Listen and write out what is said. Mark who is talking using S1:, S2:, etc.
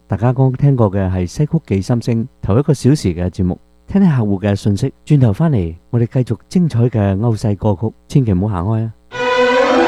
S1: 大家剛聽過嘅係西曲記心聲頭1個小時嘅節目，聽聽客戶嘅信息，轉頭翻嚟我哋繼續精彩嘅歐西歌曲，千祈唔好行開啊！